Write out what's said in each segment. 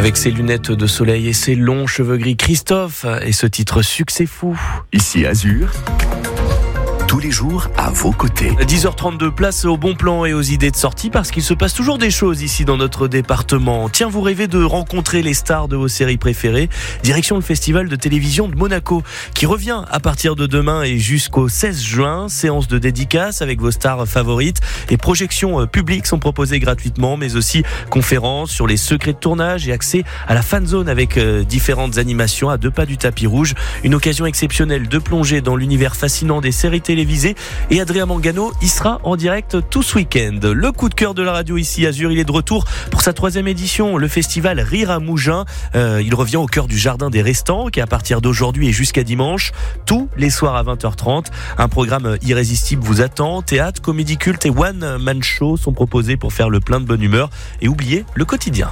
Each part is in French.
Avec ses lunettes de soleil et ses longs cheveux gris, Christophe et ce titre Succès fou. Ici Azur, tous les jours à vos côtés. 10h32, place au bon plan et aux idées de sortie parce qu'il se passe toujours des choses ici dans notre département. Tiens, vous rêvez de rencontrer les stars de vos séries préférées? Direction le festival de télévision de Monaco qui revient à partir de demain et jusqu'au 16 juin. Séance de dédicaces avec vos stars favorites et projections publiques sont proposées gratuitement, mais aussi conférences sur les secrets de tournage et accès à la fan zone avec différentes animations à 2 pas du tapis rouge. Une occasion exceptionnelle de plonger dans l'univers fascinant des séries télévisées. Et Adrien Mangano y sera en direct tout ce week-end. Le coup de cœur de la radio ici Azur, il est de retour pour sa 3e édition, le festival Rire à Mougins. Il revient au cœur du jardin des restants qui à partir d'aujourd'hui et jusqu'à dimanche, tous les soirs à 20h30. Un programme irrésistible vous attend. Théâtre, comédie culte et one man show sont proposés pour faire le plein de bonne humeur et oublier le quotidien.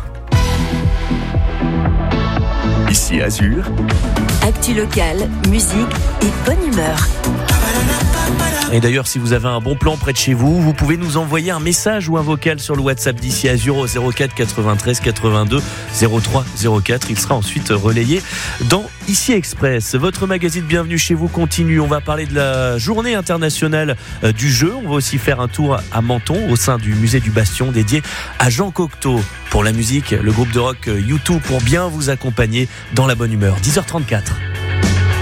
Ici Azur, actu locale, musique et bonne humeur. Et d'ailleurs, si vous avez un bon plan près de chez vous, vous pouvez nous envoyer un message ou un vocal sur le WhatsApp d'Ici Azur au 04 93 82 03 04. Il sera ensuite relayé dans Ici Express. Votre magazine Bienvenue chez vous continue. On va parler de la journée internationale du jeu. On va aussi faire un tour à Menton au sein du musée du Bastion dédié à Jean Cocteau. Pour la musique, le groupe de rock U2 pour bien vous accompagner dans la bonne humeur. 10h34.